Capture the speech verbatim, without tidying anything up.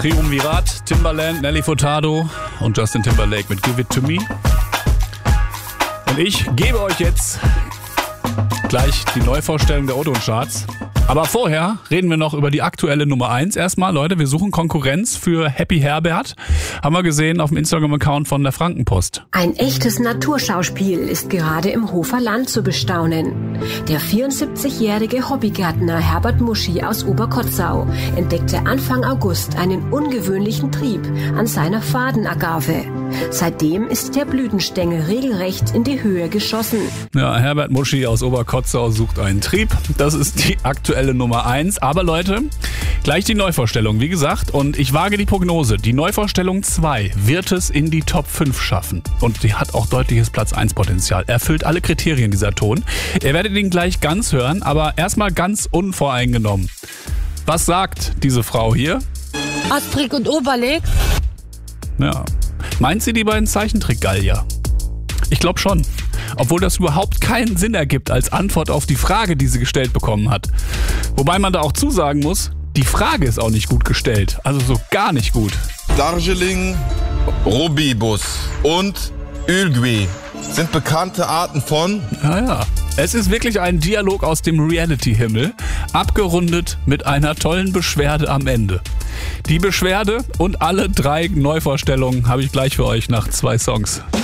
Triumvirat, Timbaland, Nelly Furtado und Justin Timberlake mit Give It To Me. Und ich gebe euch jetzt gleich die Neuvorstellung der Otto-Charts. Aber vorher reden wir noch über die aktuelle Nummer eins. Erstmal, Leute, wir suchen Konkurrenz für Happy Herbert. Haben wir gesehen auf dem Instagram-Account von der Frankenpost. Ein echtes Naturschauspiel ist gerade im Hofer Land zu bestaunen. Der vierundsiebzigjährige Hobbygärtner Herbert Muschi aus Oberkotzau entdeckte Anfang August einen ungewöhnlichen Trieb an seiner Fadenagave. Seitdem ist der Blütenstängel regelrecht in die Höhe geschossen. Ja, Herbert Muschi aus Oberkotzau sucht einen Trieb. Das ist die aktuelle Nummer eins. Aber Leute, gleich die Neuvorstellung, wie gesagt. Und ich wage die Prognose. Die Neuvorstellung zwei wird es in die Top fünf schaffen. Und die hat auch deutliches Platz eins Potenzial. Erfüllt alle Kriterien, dieser Ton. Ihr werdet ihn gleich ganz hören, aber erstmal ganz unvoreingenommen. Was sagt diese Frau hier? Asterix und Obelix? Ja. Meint sie die beiden Zeichentrick-Gallier? Ich glaube schon. Obwohl das überhaupt keinen Sinn ergibt als Antwort auf die Frage, die sie gestellt bekommen hat. Wobei man da auch zusagen muss, die Frage ist auch nicht gut gestellt. Also so gar nicht gut. Darjeeling, Rubibus und Uruguay sind bekannte Arten von... Naja, es ist wirklich ein Dialog aus dem Reality-Himmel, abgerundet mit einer tollen Beschwerde am Ende. Die Beschwerde und alle drei Neuvorstellungen habe ich gleich für euch nach zwei Songs.